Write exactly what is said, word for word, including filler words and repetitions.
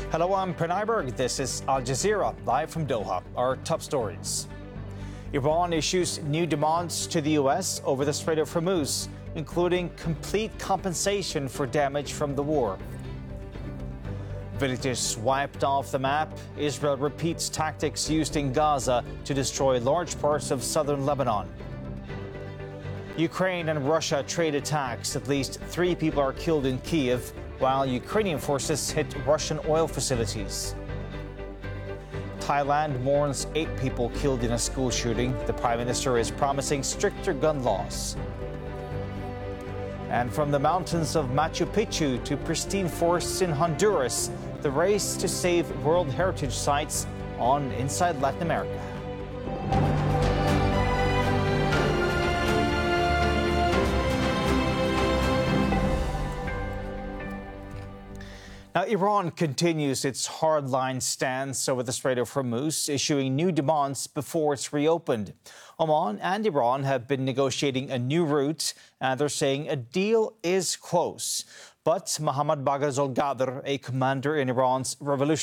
Hello, I'm Pranay Berg. This is Al Jazeera, live from Doha. Our top stories. Iran issues new demands to the U S over the Strait of Hormuz, including complete compensation for damage from the war. Villages wiped off the map. Israel repeats tactics used in Gaza to destroy large parts of southern Lebanon. Ukraine and Russia trade attacks. At least three people are killed in Kyiv, while Ukrainian forces hit Russian oil facilities. Thailand mourns eight people killed in a school shooting. The Prime Minister is promising stricter gun laws. And from the mountains of Machu Picchu to pristine forests in Honduras, the race to save World Heritage Sites on Inside Latin America. Now, Iran continues its hardline stance over the Strait of Hormuz, issuing new demands before it's reopened. Oman and Iran have been negotiating a new route, and they're saying a deal is close. But Mohammad Bagher Zolgadr, a commander in Iran's revolution